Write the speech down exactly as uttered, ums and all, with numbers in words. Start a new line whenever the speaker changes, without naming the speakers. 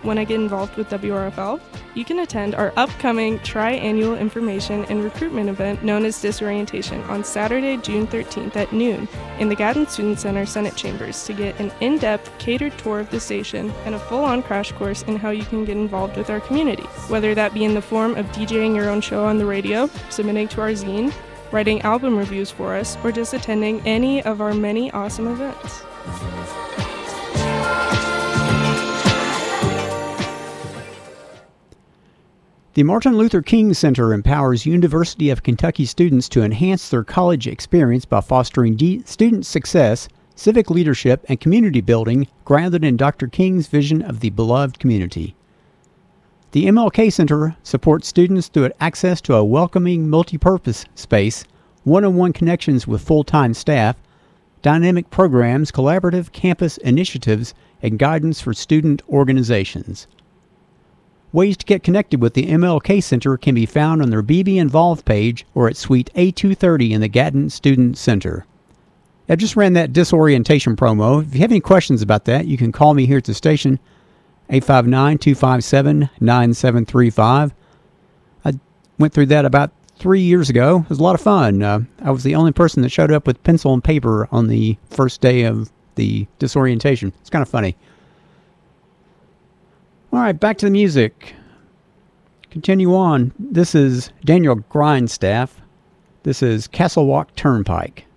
Want to get involved with W R F L? You can attend our upcoming tri-annual information and recruitment event known as Disorientation on Saturday, June thirteenth at noon in the Gadsden Student Center Senate Chambers to get an in-depth catered tour of the station and a full-on crash course in how you can get involved with our community. Whether that be in the form of DJing your own show on the radio, submitting to our zine, writing album reviews for us, or just attending any of our many awesome events.
The Martin Luther King Center empowers University of Kentucky students to enhance their college experience by fostering de- student success, civic leadership, and community building grounded in Doctor King's vision of the beloved community. The M L K Center supports students through access to a welcoming multi-purpose space, one-on-one connections with full-time staff, dynamic programs, collaborative campus initiatives, and guidance for student organizations. Ways to get connected with the M L K Center can be found on their B B Involved page or at Suite A two thirty in the Gadsden Student Center. I just ran that disorientation promo. If you have any questions about that, you can call me here at the station, eight five nine, two five seven, nine seven three five. I went through that about three years ago. It was a lot of fun. Uh, I was the only person that showed up with pencil and paper on the first day of the disorientation. It's kind of funny. All right, back to the music. Continue on. This is Daniel Grindstaff. This is Castle Walk Turnpike.